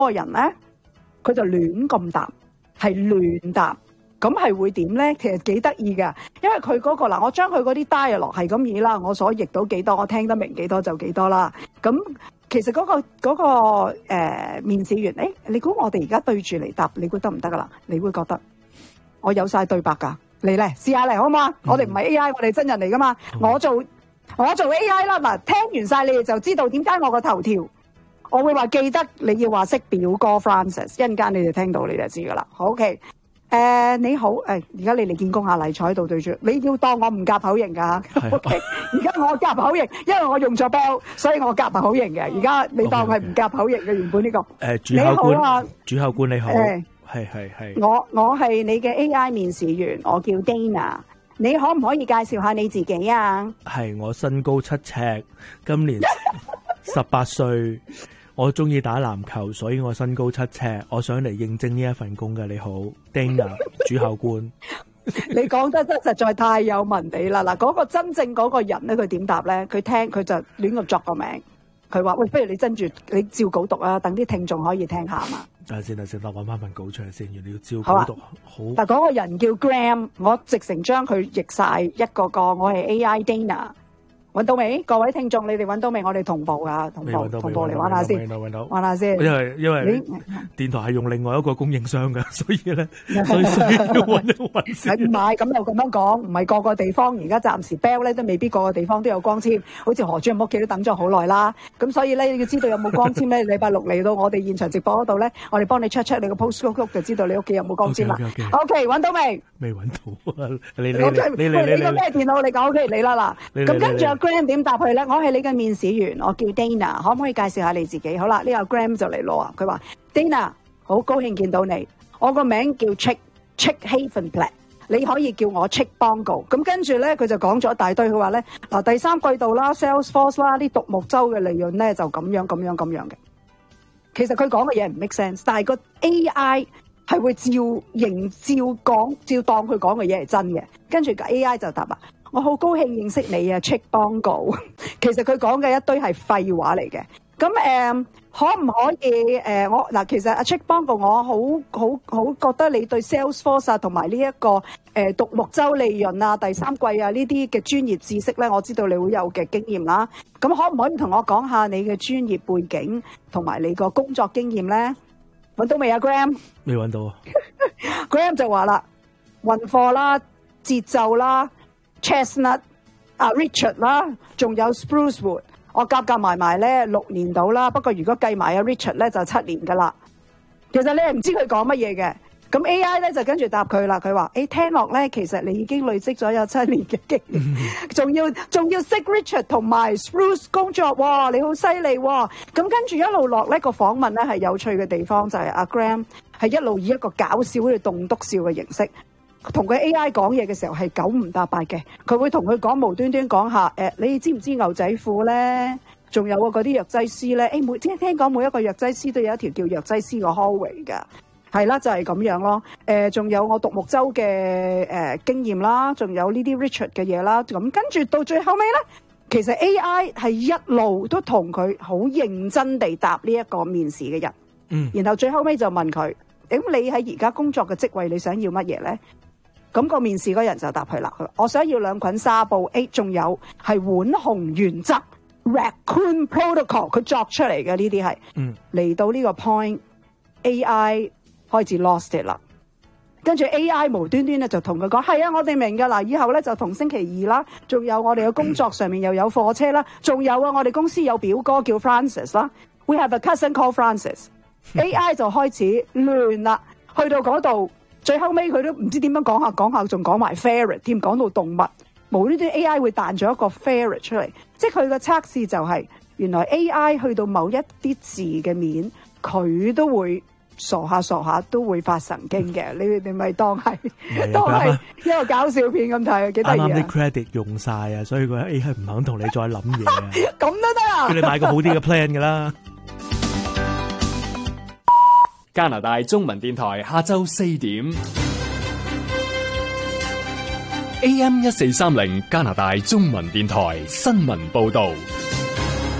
個人咧，佢就亂咁答，係亂答。咁係會點咧？其實幾得意㗎，因為佢嗰個嗱，我將佢嗰啲 dialogue 係咁意啦，我所譯到幾多，我聽得明幾多就幾多啦。咁其實嗰個面試員，你估我哋而家對住嚟答，你估得唔得噶啦？你會覺得我有晒對白㗎，嚟咧試下嚟好嘛？我哋唔係 AI，我哋真人嚟噶嘛。我做 AI 啦，嗱，聽完晒你哋就知道點解我個頭條，我會話記得你要話識表哥 Francis， 一陣間你哋聽到你就知噶啦。好 OK。你好，而家你嚟見工下黎坐喺度對住，你要當我唔夾口型㗎。OK，而家我夾口型，因為我用咗 bell， 所以我夾口型嘅。而家你當係唔夾口型嘅原本呢個。 主考官， 你好啊， 主考官你好，係。 我係你嘅 AI 面試員，我叫 Dana， 你可唔可以介紹下你自己啊？ 係，我身高7尺，今年18歲。我中意打籃球，所以我身高7尺。我想嚟應徵呢一份工嘅。你好 ，Dana 主考官。你講得真實在太有文地啦！嗱，嗰個真正嗰個人咧，佢點答咧？佢就亂咁作個名。佢話：喂，不如你跟住你照稿讀啊，等啲聽眾可以聽下嘛。等下先，我揾翻份稿出嚟先。你要照稿讀。好。但嗰個人叫 Graham， 我直成將佢譯晒一個個。我係 AI Dana。揾到未？各位聽眾，你哋揾到未？我哋同步㗎，同步嚟玩下先，玩下先。因為電台係用另外一個供應商㗎，所以咧，所以要揾一揾先。唔係咁又咁樣講，唔係個個地方而家暫時 Bell 咧都未必個個地方都有光纖，好似何主任屋企都等咗好耐啦。咁所以咧要知道有冇光纖咧，禮拜六嚟到我哋現場直播嗰度咧，我哋幫你 check 你個 postcode 就知道你屋企有冇光纖啦。OK， 揾到未？未揾到啊！你個咩電腦？你講 OK， 你啦嗱。咁跟住Graham 點答佢咧？我係你嘅面試員，我叫 Dana， 可唔可以介紹下你自己？好啦，呢個 Graham 就嚟咯啊！佢話 Dana， 好高興見到你，我個名叫 Chick Havenplat， 你可以叫我 Chick Bongo。咁跟住咧，佢就講咗一大堆，佢話咧嗱，第三季度啦 ，Salesforce 啦，啲獨木舟嘅利潤咧就咁樣嘅。其實佢講嘅嘢唔 make sense， 但係個 AI 係會照講，照當佢講嘅嘢係真嘅。跟住個 AI 就答啦。我好高興認識你啊 ，Chick Bongo。其實佢講嘅一堆係廢話嚟嘅。咁可唔可以我嗱，其實阿 Chick Bongo， 我好覺得你對 Salesforce 啊，同埋呢一個獨木舟利潤啊，第三季啊呢啲嘅專業知識咧，我知道你會有嘅經驗啦。咁可唔可以同我講下你嘅專業背景同埋你個工作經驗咧？揾到未啊 ，Graham？ 未揾到啊。Graham 就話啦，運貨啦，節奏啦。Chestnut ，Richard 啦，仲有 Sprucewood， 我夾埋咧6年到啦。不過如果計埋阿 Richard 咧就7年噶啦。其實你係唔知佢講乜嘢嘅。咁 AI 咧就跟住答佢啦。佢話：聽落咧，其實你已經累積咗有7年嘅經驗，仲要識 Richard 同埋 Spruce 工作。哇，你好犀利喎！咁跟住一路落呢個訪問咧係有趣嘅地方就係阿 Graham 係一路以一個搞笑好似棟篤笑嘅形式。同佢 AI 講嘢嘅時候係9唔搭8嘅，佢會同佢講無端端講下你知唔知牛仔褲咧？仲有嗰啲藥劑師咧？聽講每一個藥劑師都有一條叫藥劑師嘅 hallway 㗎，係啦，就係咁樣咯。仲有我獨木舟嘅經驗啦，仲有呢啲 Richard 嘅嘢啦。咁跟住到最後尾咧，其實 AI 係一路都同佢好認真地答呢一個面試嘅人。然後最後尾就問佢：咁你喺而家工作嘅職位，你想要乜嘢咧？咁個面試嗰人就答佢啦，我想要2捆紗布，仲有係浣熊原則 Raccoon Protocol， 佢作出嚟嘅呢啲係，嚟到呢個 point，AI 開始 lost it 啦。跟住 AI 無端端咧就同佢講：係啊，我哋明㗎啦，以後咧就同星期2啦，仲有我哋嘅工作上面又有貨車啦，仲有啊，我哋公司有表哥叫 Francis 啦 ，We have a cousin called Francis。AI 就開始亂啦，去到嗰度。最後尾佢都唔知點樣講下，仲講埋 ferret 添，講到動物，無端端 AI 會彈咗一個 ferret 出嚟，即係佢嘅測試就係、原來 AI 去到某一啲字嘅面，佢都會傻下都會發神經嘅。你咪當係一個搞笑片咁睇，幾得意啊！啱啱啲 credit 用晒啊，所以個 AI 唔肯同你再諗嘢啊。咁都得啊！叫你買個好啲嘅 plan 㗎啦。 加拿大中文電台下晝4點 AM 1430加拿大中文電台新聞報道。